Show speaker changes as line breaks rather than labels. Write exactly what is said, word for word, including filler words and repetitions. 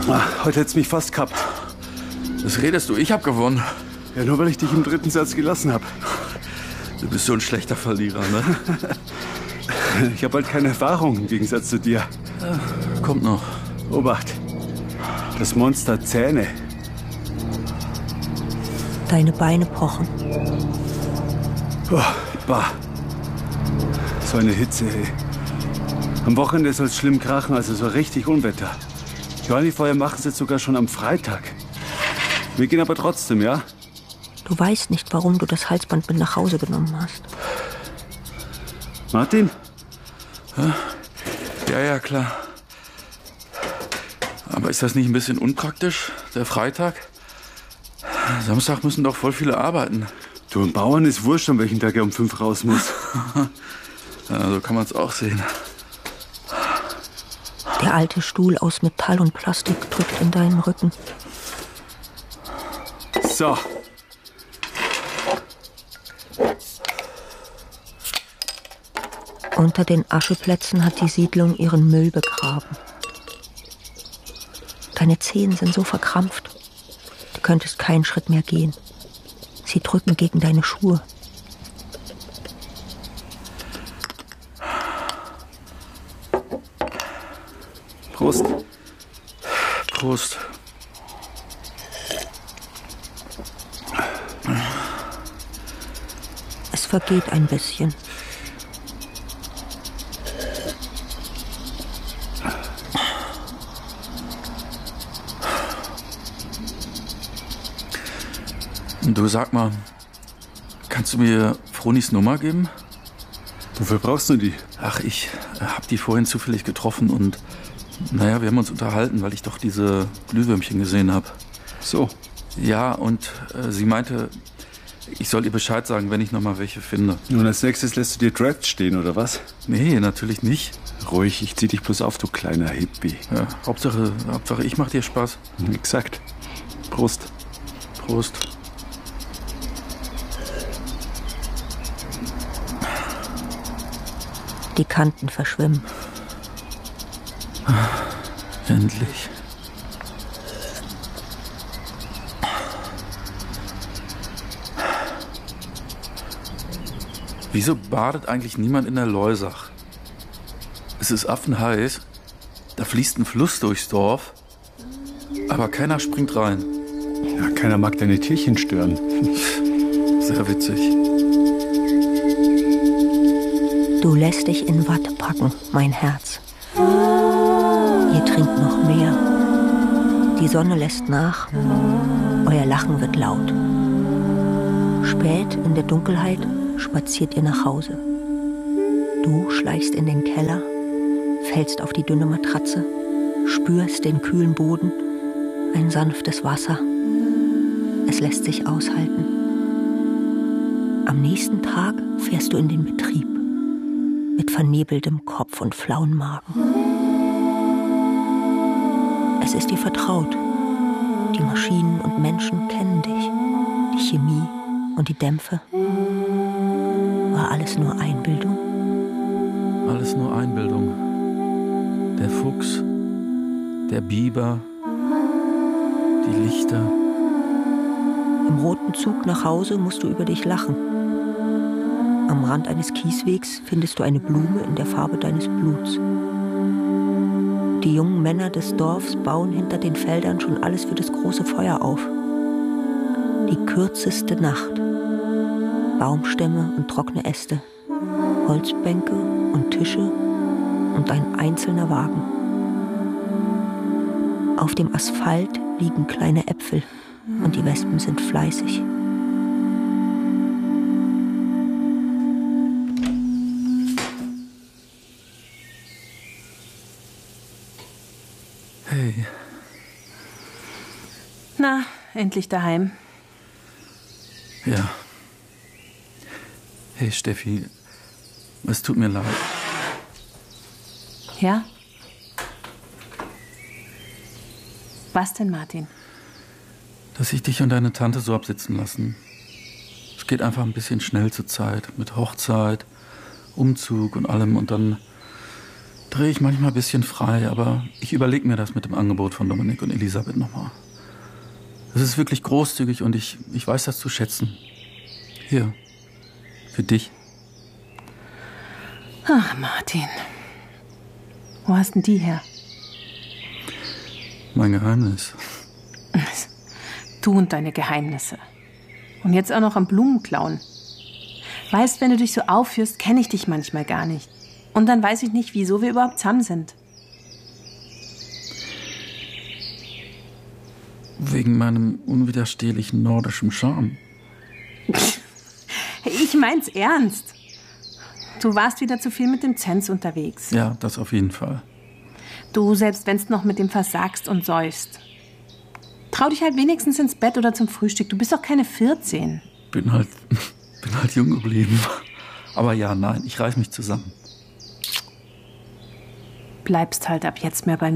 Ach, heute hätt's mich fast gehabt.
Was redest du? Ich hab gewonnen.
Ja, nur weil ich dich im dritten Satz gelassen habe.
Du bist so ein schlechter Verlierer, ne?
Ich habe halt keine Erfahrung im Gegensatz zu dir.
Ja, kommt noch.
Obacht. Das Monster hat Zähne.
Deine Beine pochen.
Oh, bah. So eine Hitze, ey. Am Wochenende soll es schlimm krachen, also so richtig Unwetter. Johanni-Feuer machen sie jetzt sogar schon am Freitag. Wir gehen aber trotzdem, ja?
Du weißt nicht, warum du das Halsband mit nach Hause genommen hast.
Martin?
Hä? Ja, ja, klar. Aber ist das nicht ein bisschen unpraktisch, der Freitag? Samstag müssen doch voll viele arbeiten.
Du, ein Bauern ist wurscht, an welchem Tag er um fünf raus muss.
Ja, so kann man es auch sehen.
Der alte Stuhl aus Metall und Plastik drückt in deinen Rücken.
So.
Unter den Ascheplätzen hat die Siedlung ihren Müll begraben. Deine Zehen sind so verkrampft. Du könntest keinen Schritt mehr gehen. Sie drücken gegen deine Schuhe.
Prost.
Prost.
Es vergeht ein bisschen.
Du, sag mal, kannst du mir Fronis Nummer geben?
Wofür brauchst du die?
Ach, ich hab die vorhin zufällig getroffen und, naja, wir haben uns unterhalten, weil ich doch diese Glühwürmchen gesehen habe.
So.
Ja, und äh, sie meinte, ich soll ihr Bescheid sagen, wenn ich noch mal welche finde.
Und als nächstes lässt du dir Dreads stehen, oder was?
Nee, natürlich nicht.
Ruhig, ich zieh dich bloß auf, du kleiner Hippie.
Ja, Hauptsache, Hauptsache, ich mach dir Spaß.
Exakt. Prost.
Prost.
Die Kanten verschwimmen.
Endlich. Wieso badet eigentlich niemand in der Loisach? Es ist affenheiß, da fließt ein Fluss durchs Dorf, aber keiner springt rein.
Ja, keiner mag deine Tierchen stören.
Sehr witzig.
Du lässt dich in Watte packen, mein Herz. Ihr trinkt noch mehr. Die Sonne lässt nach. Euer Lachen wird laut. Spät in der Dunkelheit spaziert ihr nach Hause. Du schleichst in den Keller, fällst auf die dünne Matratze, spürst den kühlen Boden, ein sanftes Wasser. Es lässt sich aushalten. Am nächsten Tag fährst du in den Betrieb. Mit vernebeltem Kopf und flauen Magen. Es ist dir vertraut. Die Maschinen und Menschen kennen dich. Die Chemie und die Dämpfe. War alles nur Einbildung?
Alles nur Einbildung. Der Fuchs, der Biber, die Lichter.
Im roten Zug nach Hause musst du über dich lachen. Am Rand eines Kieswegs findest du eine Blume in der Farbe deines Bluts. Die jungen Männer des Dorfs bauen hinter den Feldern schon alles für das große Feuer auf. Die kürzeste Nacht. Baumstämme und trockene Äste, Holzbänke und Tische und ein einzelner Wagen. Auf dem Asphalt liegen kleine Äpfel und die Wespen sind fleißig.
Hey.
Na, endlich daheim.
Ja. Hey, Steffi, es tut mir leid.
Ja? Was denn, Martin?
Dass ich dich und deine Tante so hab sitzen lassen. Es geht einfach ein bisschen schnell zur Zeit. Mit Hochzeit, Umzug und allem. Und dann, drehe ich manchmal ein bisschen frei, aber ich überlege mir das mit dem Angebot von Dominik und Elisabeth nochmal. Es ist wirklich großzügig und ich, ich weiß das zu schätzen. Hier, für dich.
Ach, Martin. Wo hast denn die her?
Mein Geheimnis.
Du und deine Geheimnisse. Und jetzt auch noch am Blumenklauen. Weißt, wenn du dich so aufführst, kenne ich dich manchmal gar nicht. Und dann weiß ich nicht, wieso wir überhaupt zusammen sind.
Wegen meinem unwiderstehlichen nordischen Charme.
Ich mein's ernst. Du warst wieder zu viel mit dem Zenz unterwegs.
Ja, das auf jeden Fall.
Du, selbst wenn's noch mit dem versagst und säufst. Trau dich halt wenigstens ins Bett oder zum Frühstück. Du bist doch keine vierzehn.
Bin halt, bin halt jung geblieben. Aber ja, nein, ich reiß mich zusammen.
Bleibst halt ab jetzt mehr bei mir.